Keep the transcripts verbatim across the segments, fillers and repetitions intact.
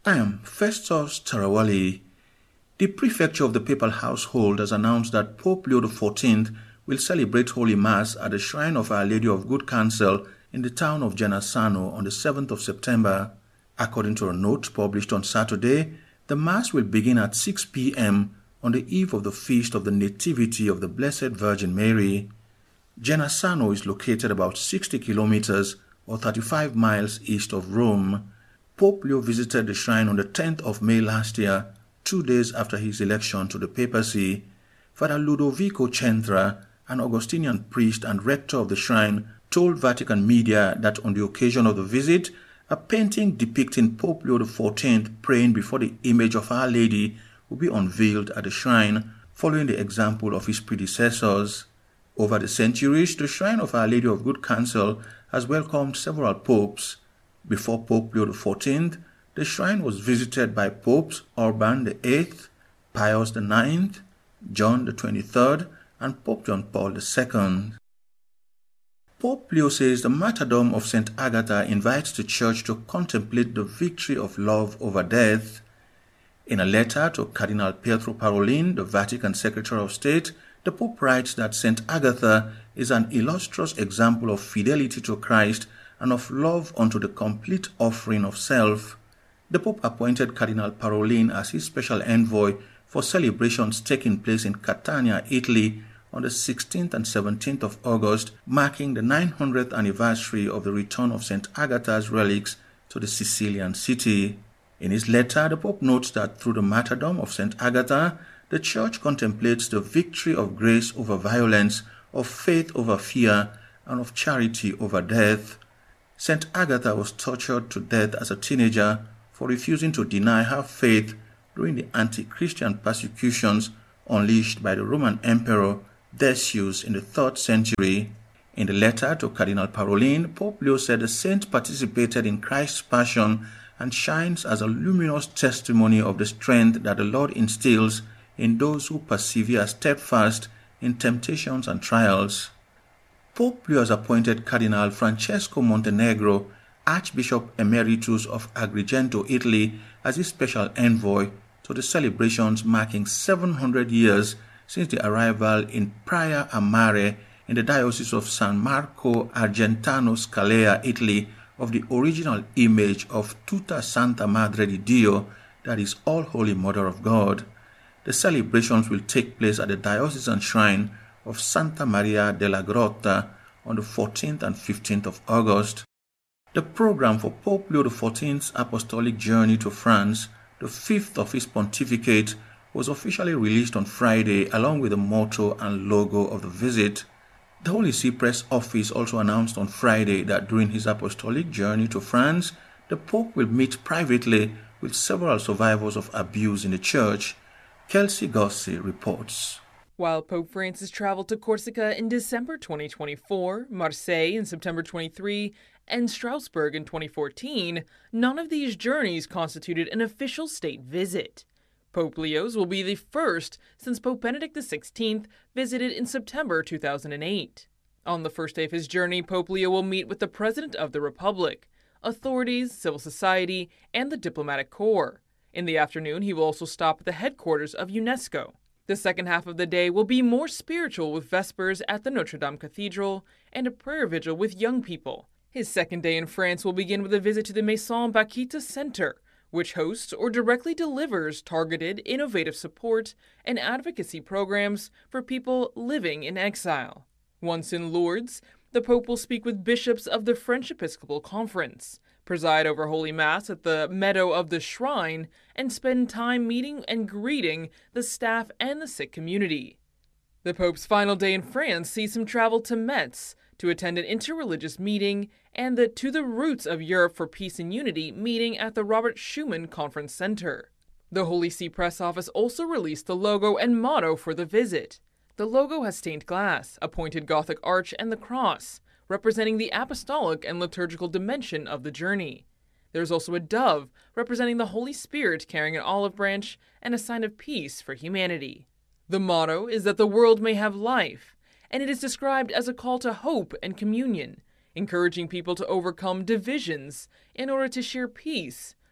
I am Festus Tarawali. The Prefecture of the Papal Household has announced that Pope Leo the fourteenth will celebrate Holy Mass at the Shrine of Our Lady of Good Counsel in the town of Genazzano on the seventh of September. According to a note published on Saturday, the Mass will begin at six p m on the eve of the feast of the Nativity of the Blessed Virgin Mary. Genazzano is located about sixty kilometers or thirty-five miles east of Rome. Pope Leo visited the shrine on the tenth of May last year, two days after his election to the papacy. Father Ludovico Centra, an Augustinian priest and rector of the shrine, told Vatican media that on the occasion of the visit, a painting depicting Pope Leo the fourteenth praying before the image of Our Lady will be unveiled at the shrine, following the example of his predecessors. Over the centuries, the Shrine of Our Lady of Good Counsel has welcomed several popes. Before Pope Leo the fourteenth, the shrine was visited by Popes Urban the eighth, Pius the ninth, John the twenty-third, and Pope John Paul the second. Pope Leo says the martyrdom of Saint Agatha invites the Church to contemplate the victory of love over death. In a letter to Cardinal Pietro Parolin, the Vatican Secretary of State, the Pope writes that Saint Agatha is an illustrious example of fidelity to Christ and of love unto the complete offering of self. The Pope appointed Cardinal Parolin as his special envoy for celebrations taking place in Catania, Italy, on the sixteenth and seventeenth of August, marking the nine hundredth anniversary of the return of Saint Agatha's relics to the Sicilian city. In his letter, the Pope notes that through the martyrdom of Saint Agatha, the Church contemplates the victory of grace over violence, of faith over fear, and of charity over death. Saint Agatha was tortured to death as a teenager for refusing to deny her faith during the anti-Christian persecutions unleashed by the Roman Emperor Decius in the third century. In the letter to Cardinal Parolin, Pope Leo said the saint participated in Christ's passion and shines as a luminous testimony of the strength that the Lord instills in those who persevere steadfast in temptations and trials. Pope Leo has appointed Cardinal Francesco Montenegro, Archbishop Emeritus of Agrigento, Italy, as his special envoy to the celebrations marking seven hundred years since the arrival in Praia a Mare in the Diocese of San Marco Argentano Scalea, Italy, of the original image of Tutta Santa Madre di Dio, that is, All Holy Mother of God. The celebrations will take place at the diocesan shrine of Santa Maria della Grotta on the fourteenth and fifteenth of August. The program for Pope Leo the fourteenth's apostolic journey to France, the fifth of his pontificate, was officially released on Friday along with the motto and logo of the visit. The Holy See Press Office also announced on Friday that during his apostolic journey to France, the Pope will meet privately with several survivors of abuse in the Church. Kelsey Gossi reports. While Pope Francis traveled to Corsica in December twenty twenty-four, Marseille in September twenty-three, and Strasbourg in twenty fourteen, none of these journeys constituted an official state visit. Pope Leo's will be the first since Pope Benedict the sixteenth visited in September two thousand eight. On the first day of his journey, Pope Leo will meet with the President of the Republic, authorities, civil society, and the diplomatic corps. In the afternoon, he will also stop at the headquarters of UNESCO. The second half of the day will be more spiritual with Vespers at the Notre Dame Cathedral and a prayer vigil with young people. His second day in France will begin with a visit to the Maison Bakita Center, which hosts or directly delivers targeted, innovative support and advocacy programs for people living in exile. Once in Lourdes, the Pope will speak with bishops of the French Episcopal Conference, preside over Holy Mass at the Meadow of the Shrine, and spend time meeting and greeting the staff and the sick community. The Pope's final day in France sees him travel to Metz to attend an interreligious meeting and the To the Roots of Europe for Peace and Unity meeting at the Robert Schuman Conference Center. The Holy See Press Office also released the logo and motto for the visit. The logo has stained glass, a pointed Gothic arch, and the cross, representing the apostolic and liturgical dimension of the journey. There's also a dove, representing the Holy Spirit carrying an olive branch and a sign of peace for humanity. The motto is that the world may have life, and it is described as a call to hope and communion, encouraging people to overcome divisions in order to share peace,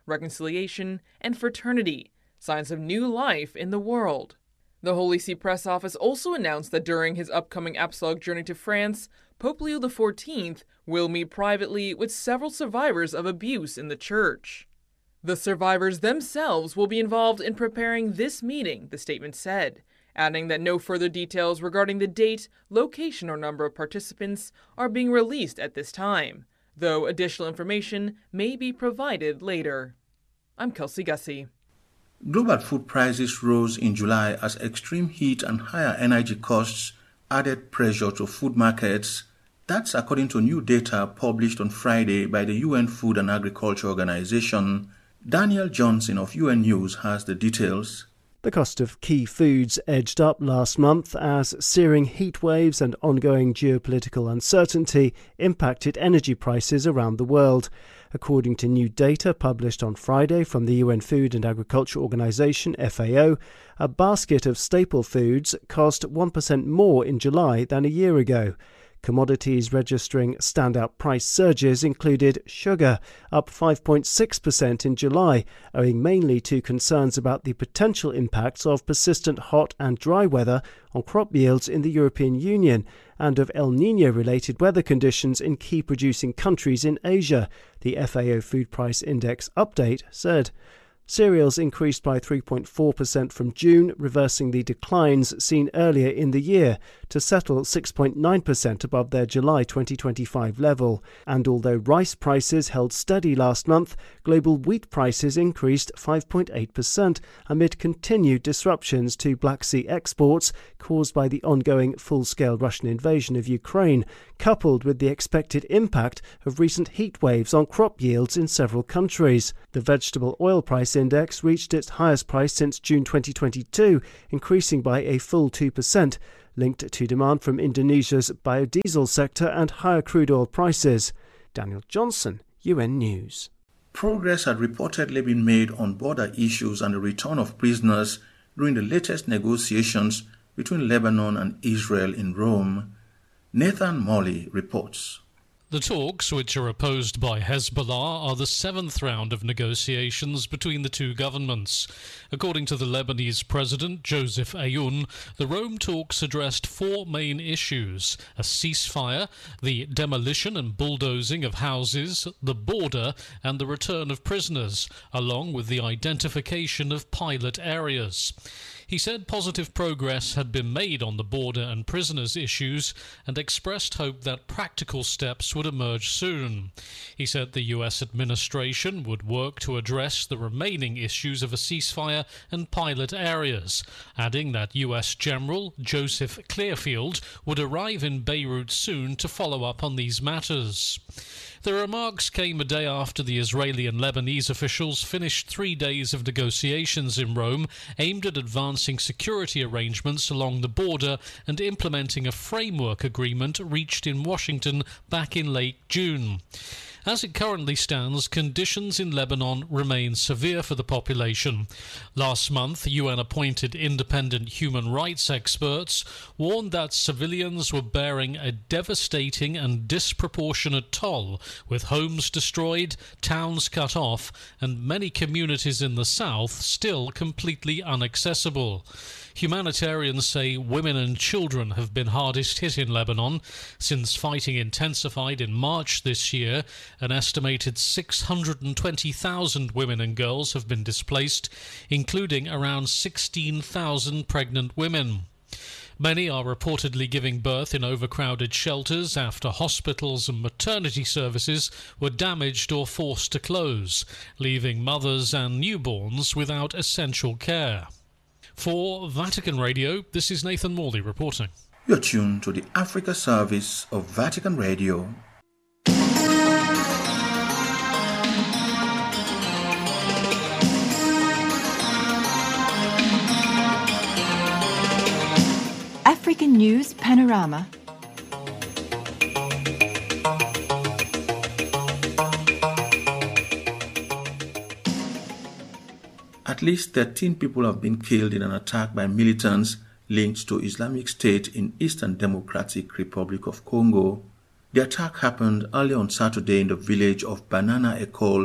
reconciliation, and fraternity, signs of new life in the world. The Holy See Press Office also announced that during his upcoming apostolic journey to France, Pope Leo the fourteenth will meet privately with several survivors of abuse in the Church. The survivors themselves will be involved in preparing this meeting, the statement said, adding that no further details regarding the date, location, or number of participants are being released at this time, though additional information may be provided later. I'm Kelsey Gussie. Global food prices rose in July as extreme heat and higher energy costs added pressure to food markets. That's according to new data published on Friday by the U N Food and Agriculture Organization. Daniel Johnson of U N News has the details. The cost of key foods edged up last month as searing heat waves and ongoing geopolitical uncertainty impacted energy prices around the world. According to new data published on Friday from the U N Food and Agriculture Organization, F A O, a basket of staple foods cost one percent more in July than a year ago. Commodities registering standout price surges included sugar, up five point six percent in July, owing mainly to concerns about the potential impacts of persistent hot and dry weather on crop yields in the European Union and of El Niño-related weather conditions in key producing countries in Asia, the F A O Food Price Index update said. Cereals increased by three point four percent from June, reversing the declines seen earlier in the year to settle six point nine percent above their July twenty twenty-five level. And although rice prices held steady last month, global wheat prices increased five point eight percent amid continued disruptions to Black Sea exports caused by the ongoing full-scale Russian invasion of Ukraine, coupled with the expected impact of recent heat waves on crop yields in several countries. The vegetable oil price index reached its highest price since June twenty twenty-two, increasing by a full two percent, linked to demand from Indonesia's biodiesel sector and higher crude oil prices. Daniel Johnson, U N News. Progress had reportedly been made on border issues and the return of prisoners during the latest negotiations between Lebanon and Israel in Rome. Nathan Morley reports. The talks, which are opposed by Hezbollah, are the seventh round of negotiations between the two governments. According to the Lebanese president, Joseph Aoun, the Rome talks addressed four main issues: a ceasefire, the demolition and bulldozing of houses, the border, and the return of prisoners, along with the identification of pilot areas. He said positive progress had been made on the border and prisoners issues and expressed hope that practical steps would emerge soon. He said the U S administration would work to address the remaining issues of a ceasefire and pilot areas, adding that U S General Joseph Clearfield would arrive in Beirut soon to follow up on these matters. The remarks came a day after the Israeli and Lebanese officials finished three days of negotiations in Rome aimed at advancing security arrangements along the border and implementing a framework agreement reached in Washington back in late June. As it currently stands, conditions in Lebanon remain severe for the population. Last month, U N-appointed independent human rights experts warned that civilians were bearing a devastating and disproportionate toll, with homes destroyed, towns cut off, and many communities in the south still completely inaccessible. Humanitarians say women and children have been hardest hit in Lebanon. Since fighting intensified in March this year, an estimated six hundred twenty thousand women and girls have been displaced, including around sixteen thousand pregnant women. Many are reportedly giving birth in overcrowded shelters after hospitals and maternity services were damaged or forced to close, leaving mothers and newborns without essential care. For Vatican Radio, this is Nathan Morley reporting. You're tuned to the Africa service of Vatican Radio. African News Panorama. At least thirteen people have been killed in an attack by militants linked to Islamic State in Eastern Democratic Republic of Congo. The attack happened early on Saturday in the village of Banana Ecole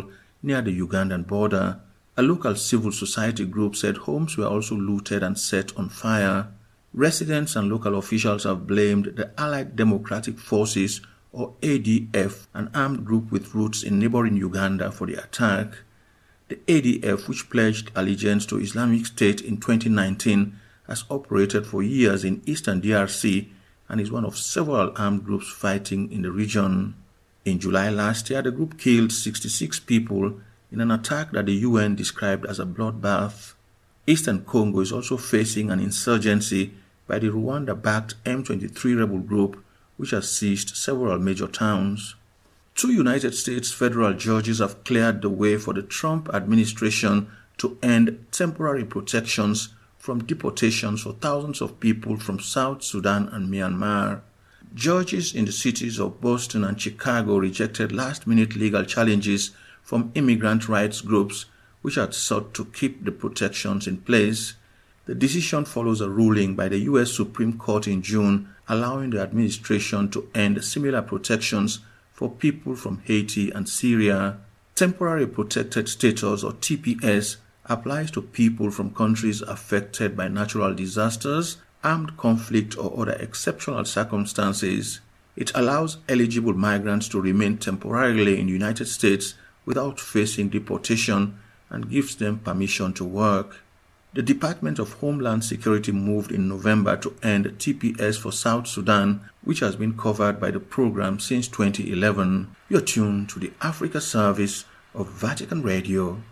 near the Ugandan border. A local civil society group said homes were also looted and set on fire. Residents and local officials have blamed the Allied Democratic Forces, or A D F, an armed group with roots in neighboring Uganda, for the attack. The A D F, which pledged allegiance to Islamic State in twenty nineteen, has operated for years in eastern D R C and is one of several armed groups fighting in the region. In July last year, the group killed sixty-six people in an attack that the U N described as a bloodbath. Eastern Congo is also facing an insurgency by the Rwanda-backed M twenty-three rebel group, which has seized several major towns. Two United States federal judges have cleared the way for the Trump administration to end temporary protections from deportations for thousands of people from South Sudan and Myanmar. Judges in the cities of Boston and Chicago rejected last-minute legal challenges from immigrant rights groups which had sought to keep the protections in place. The decision follows a ruling by the U S Supreme Court in June allowing the administration to end similar protections for people from Haiti and Syria. Temporary Protected Status, or T P S, applies to people from countries affected by natural disasters, armed conflict, or other exceptional circumstances. It allows eligible migrants to remain temporarily in the United States without facing deportation and gives them permission to work. The Department of Homeland Security moved in November to end T P S for South Sudan, which has been covered by the program since twenty eleven. You're tuned to the Africa Service of Vatican Radio.